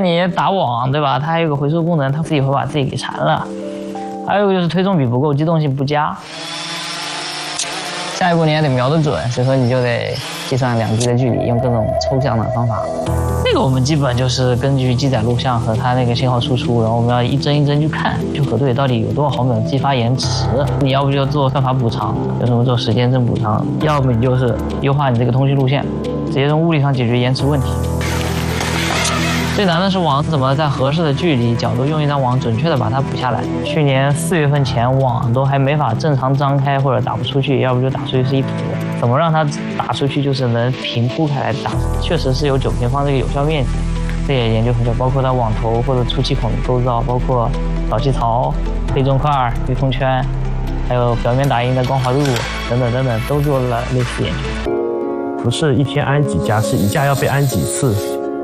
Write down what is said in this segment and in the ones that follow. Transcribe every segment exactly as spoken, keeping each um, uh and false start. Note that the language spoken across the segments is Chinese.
你打网，对吧？它还有个回收功能，它自己会把自己给缠了。还有一个就是推送比不够，机动性不佳。下一步你也得瞄得准，所以说你就得计算两机的距离，用各种抽象的方法。这个我们基本就是根据机载录像和它那个信号输出，然后我们要一帧一帧去看，去核对到底有多少毫秒的激发延迟。你要不就做算法补偿，有什么做时间帧补偿，要么你就是优化你这个通讯路线，直接从物理上解决延迟问题。最难的是网怎么在合适的距离、角度用一张网准确的把它补下来。去年四月份前，网都还没法正常张开或者打不出去，要不就打出去是一坨。怎么让它打出去就是能平铺开来打？确实是有九平方这个有效面积，这也研究很久，包括它网头或者出气孔的构造，包括导气槽、配重块、滤通圈，还有表面打印的光滑度等等等等，都做了类似研究。 不是一天安几架，是一架要被安几次。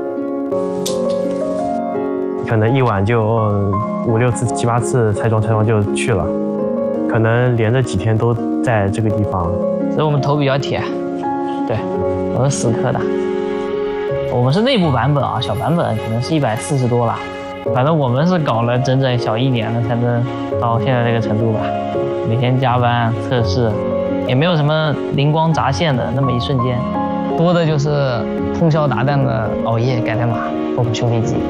可能一晚就五六次、七八次拆装拆装就去了，可能连着几天都在这个地方。 所以我们头比较铁，对，我是死磕的。我们是内部版本啊，小版本可能是一百四十多了。反正我们是搞了整整小一年了，才能到现在这个程度吧。每天加班测试，也没有什么灵光乍现的那么一瞬间，多的就是通宵达旦的熬夜改代码，包括修飞机。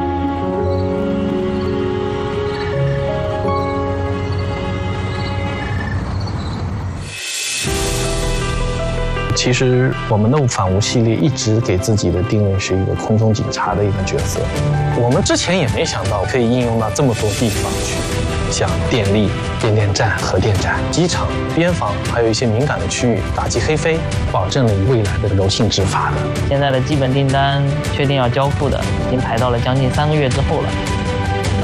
其实我们的反无系列一直给自己的定位是一个空中警察的一个角色。我们之前也没想到可以应用到这么多地方去，像电力、变电站、核电站、机场、边防，还有一些敏感的区域，打击黑飞，保证了未来的柔性执法的。 现在的基本订单确定要交付的，已经排到了将近三个月之后了。